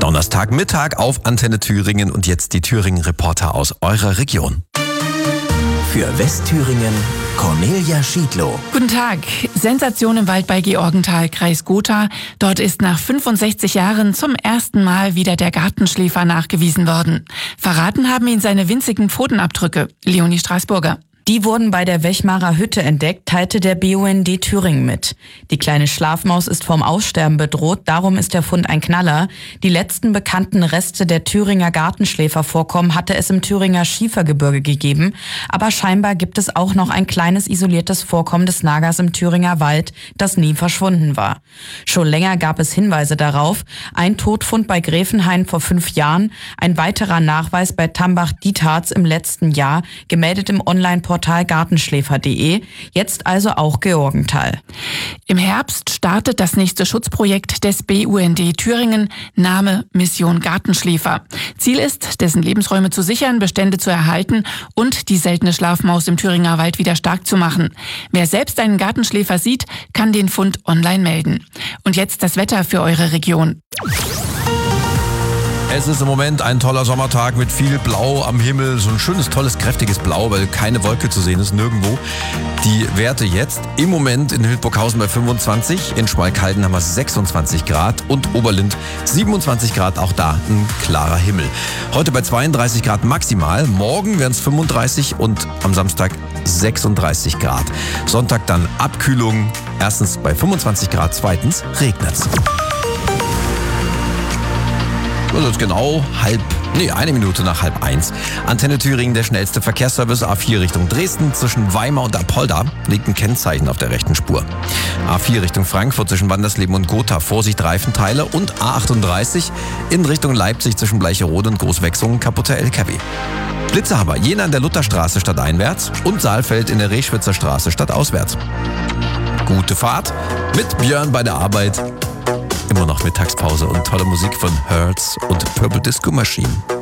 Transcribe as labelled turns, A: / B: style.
A: Donnerstagmittag auf Antenne Thüringen und jetzt die Thüringen-Reporter aus eurer Region.
B: Für Westthüringen Cornelia Schiedlow.
C: Guten Tag. Sensation im Wald bei Georgenthal, Kreis Gotha. Dort ist nach 65 Jahren zum ersten Mal wieder der Gartenschläfer nachgewiesen worden. Verraten haben ihn seine winzigen Pfotenabdrücke. Leonie Straßburger.
D: Die wurden bei der Wechmarer Hütte entdeckt, teilte der BUND Thüringen mit. Die kleine Schlafmaus ist vom Aussterben bedroht, darum ist der Fund ein Knaller. Die letzten bekannten Reste der Thüringer Gartenschläfervorkommen hatte es im Thüringer Schiefergebirge gegeben, aber scheinbar gibt es auch noch ein kleines isoliertes Vorkommen des Nagers im Thüringer Wald, das nie verschwunden war. Schon länger gab es Hinweise darauf, ein Todfund bei Gräfenhain vor 5 Jahren, ein weiterer Nachweis bei Tambach-Dietharz im letzten Jahr, gemeldet im Online-Portal Gartenschläfer.de, jetzt also auch Georgenthal.
C: Im Herbst startet das nächste Schutzprojekt des BUND Thüringen, Name Mission Gartenschläfer. Ziel ist, dessen Lebensräume zu sichern, Bestände zu erhalten und die seltene Schlafmaus im Thüringer Wald wieder stark zu machen. Wer selbst einen Gartenschläfer sieht, kann den Fund online melden. Und jetzt das Wetter für eure Region.
A: Es ist im Moment ein toller Sommertag mit viel Blau am Himmel. So ein schönes, tolles, kräftiges Blau, weil keine Wolke zu sehen ist, nirgendwo. Die Werte jetzt im Moment in Hildburghausen bei 25, in Schmalkalden haben wir 26 Grad und Oberlind 27 Grad, auch da ein klarer Himmel. Heute bei 32 Grad maximal, morgen werden es 35 und am Samstag 36 Grad. Sonntag dann Abkühlung, erstens bei 25 Grad, zweitens regnet's. Also jetzt genau eine Minute nach 12:30. Antenne Thüringen, der schnellste Verkehrsservice. A4 Richtung Dresden zwischen Weimar und Apolda liegt ein Kennzeichen auf der rechten Spur. A4 Richtung Frankfurt zwischen Wandersleben und Gotha, Vorsicht Reifenteile. Und A38 in Richtung Leipzig zwischen Bleicherode und Großwechsungen, kaputter LKW. Blitze haben wir Jena an der Lutherstraße stadteinwärts und Saalfeld in der Reschwitzer Straße stadtauswärts. Gute Fahrt mit Björn bei der Arbeit. Immer noch Mittagspause und tolle Musik von Hertz und Purple Disco Machine.